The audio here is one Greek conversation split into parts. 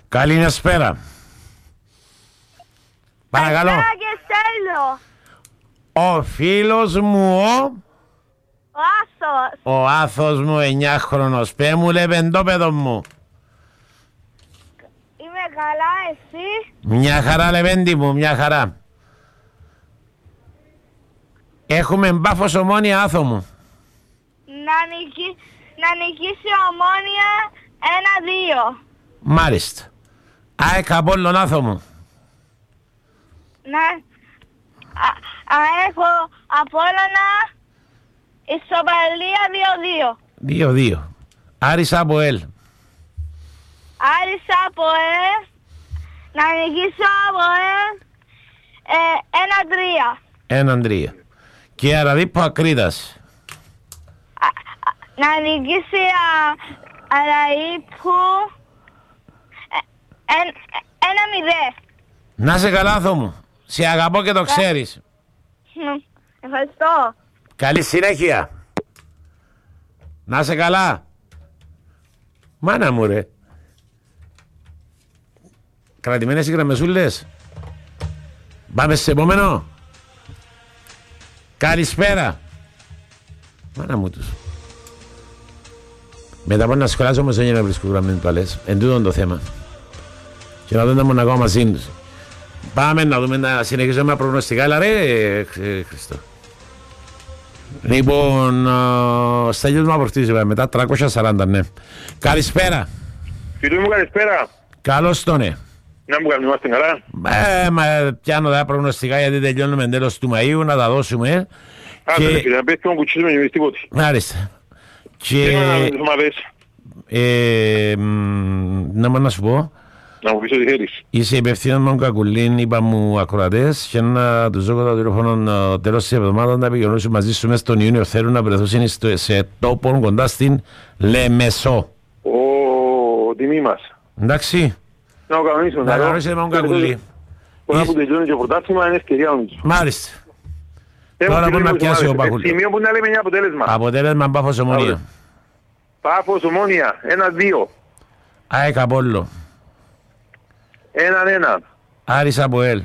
Καλησπέρα. Παρακαλώ. Καλησπέρα και Στέλιο. Ο φίλος μου Ο Άθος. ο Άθος μου 9χρονος. Πέ μου λεβεντόπεδο μου. Είμαι καλά, εσύ? Μια χαρά λεβέντη μου, μια χαρά. Έχουμε Πάφος Ομόνια, Άθο μου. Να νικήσει Ομόνια 1-2. Μάλιστα. ΑΕΚ Απόλλων, Άθο μου. Έχω Απόλλωνα ισοπαλία 2-2. 2-2. Άρης Αποέλ. Άρης Αποέλ. Να νικήσω Αποέλ 1-3. 1-3. Και Αραδίππο Ακρίτας. Να νικήσει Αραΐππου 1-0. Να σε καλά, Άθο μου. Σε αγαπώ και το ξέρεις. Ευχαριστώ. Καλή συνέχεια. Να σε καλά. Μάνα μου ρε. Κρατημένες οι γραμμεσούλες. Πάμε σε επόμενο. Καλησπέρα. Μάνα μου τους. Μετά από να σχολάσω όμως έγινε να βρίσκω γραμμένοι παλές. Εν τούτον το θέμα. Και να δούμε ακόμα μαζί τους. Πάμε να δούμε, να συνεχίσουμε με προγνωστικά. Αλλά ρε Χριστό. Λοιπόν, Στέλιος μου απορτίζει μετά 340, ναι. Καλησπέρα. Φίλοι μου, καλησπέρα. Καλώς το ναι. Να μου κάνουμε, είμαστε καλά. Μα πιάνω τα προγνωστικά γιατί τελειώνουμε τέλος του Μαΐου, να τα δώσουμε. Άντε φίλε, να πες και μου κουτσίσουμε και τίποτε. Μάλιστα. Και... να σου πω. Να μου πεις ότι θέλεις. Είσαι υπευθύνος με τον Κακουλίν, είπα μου ακροατές, και να τους δω το τηλέφωνο τέλος της εβδομάδας να επικοινωνήσω μαζί σου μέσα στον Ιούνιο. Θέλουν να βρεθούν σε τόπο κοντά στην Λεμεσό. Ο τιμή μας. Εντάξει. Να κανονίσουμε. Να κανονίσουμε με τον Κακουλίν. Όταν που τελειώνει και ο πρωτάθλημα είναι ευκαιρία νομίζω. Μάλιστα. Τώρα μπορεί να πιάσει ο Πακουλίν. Σημείο που να λέμε ένα αποτέλεσμα. Αποτέλεσμα Πάφος Ομόνια. Πάφος Ομόνια, 1-2. ΑΕΚ Απόλλων. 1-1. Άρης Αποέλ.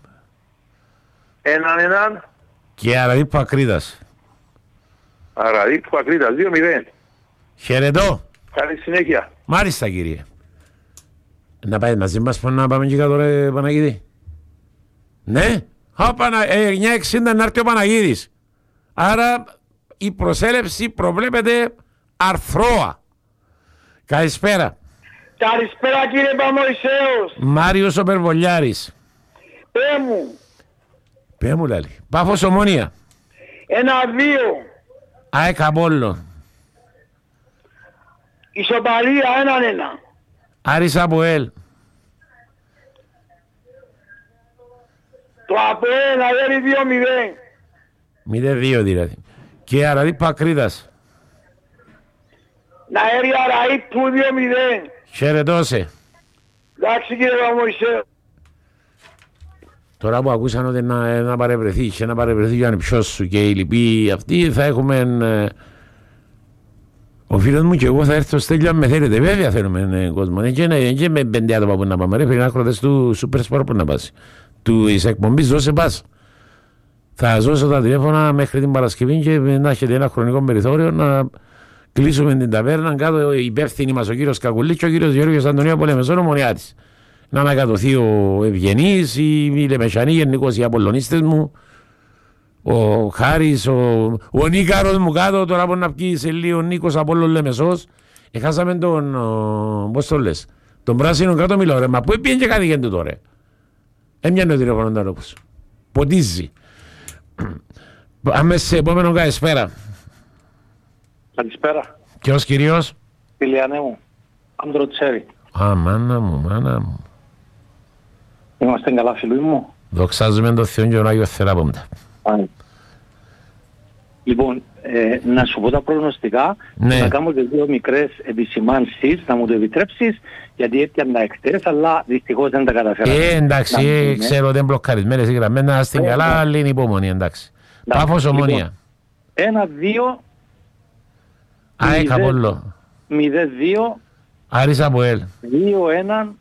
1-1. Και Αραδίππο Ακρίτας. Αραδίππο Ακρίτας, 2-0. Χαιρετώ. Καλή συνέχεια. Μάλιστα κύριε. Να πάει μαζί μας να πάμε και κάτω ρε Παναγίδη. Ναι. 9.60 να έρθει ο Παναγίδης. Άρα η προσέλευση προβλέπεται αρθρώα. Καλησπέρα. Καλησπέρα κύριε Παμοϊσέος. Μάριος ο Περβολιάρης. Πέ μου λάλη. Πάφος Ομόνια. 1-2. ΑΕΚ Απόλλων. Ισοπαλία 1-1. Άρης Αποέλ. Το Αποέλ να έρει 0-2 δηλαδή. Και Αραδίππο Ακρίτας. να έρει Αραΐππου 2-0. Χαιρετώσε. Εντάξει κύριε Παμοϊσέος. Τώρα που ακούσαν ότι να παρευρεθεί και να παρευρεθεί και ο ανιψιός σου και οι λοιποί αυτοί θα έχουμε... Ο φίλος μου και εγώ θα έρθω στο Στέλιο αν με θέλετε. Βέβαια θέλουμε κόσμο. Και με 5 άτομα που να πάμε. Ρε φίλοι άκροτες του Super Sport που να πας. Της εκπομπής δώσε πας. Θα δώσω τα τηλέφωνα μέχρι την Παρασκευή και να έχετε ένα χρονικό περιθώριο να κλείσουμε την ταβέρνα κάτω υπεύθυνοι μας ο κύριος Κακουλής και ο κύριος Γεώργιος Αντωνίου από Λεμεσόν Ομονιάτης. Να ανακατωθεί ο Ευγενής, οι Λεμεσανοί γενικώς οι Απολλωνίστες μου, ο Χάρης, ο Νίκαρος μου κάτω, τώρα μπορεί να βγει σε λίγο ο Νίκος Απόλλων Λεμεσός. Έχασαμε τον, πώς το λες, τον πράσινο κάτω μιλάω ρε, μα πού πήγαινε και κάτι γέντου τώρα. Έμοιανε ο τηλέφωνο ταρόπους. Ποτίζει. Πάμε σε επόμενο καλησπέρα. Καλησπέρα. Ποιος κυρίως? Φιλιανέ μου. Άντρο Τσέρι. Α, μάνα μου, μάνα μου. Είμαστε καλά φίλοι μου. Δοξάζουμε τον Θεό και τον Άγιο Θεράποντα. Λοιπόν, να σου πω τα προγνωστικά, ναι. Να κάνω και 2 μικρές επισημάνσεις, να μου το επιτρέψεις, γιατί έπιανα εχθές, αλλά δυστυχώς δεν τα καταφέρα. Εντάξει, ξέρω ότι είναι μπλοκαρισμένες οι γραμμές, να στην καλά, αλλά είναι υπομονή, εντάξει. Πάφος Ομόνια. 1-2. ΑΕΚ Απόλλων. 0-2. Άρης Αποέλ. 2-1.